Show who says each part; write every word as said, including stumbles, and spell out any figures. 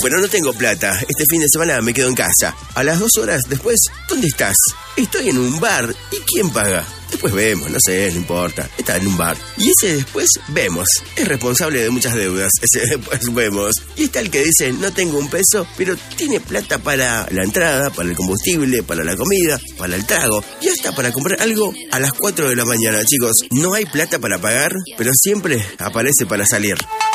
Speaker 1: pero no tengo plata. Este fin de semana me quedo en casa. A las dos horas después, ¿dónde estás? Estoy en un bar. ¿Y quién paga? Después vemos, no sé, no importa. Está en un bar. Y ese después vemos. Es responsable de muchas deudas. Ese después vemos. Y está el que dice, no tengo un peso, pero tiene plata para la entrada, para el combustible, para la comida, para el trago. Y hasta para comprar algo a las cuatro de la mañana, chicos. No hay plata para pagar, pero siempre aparece para salir.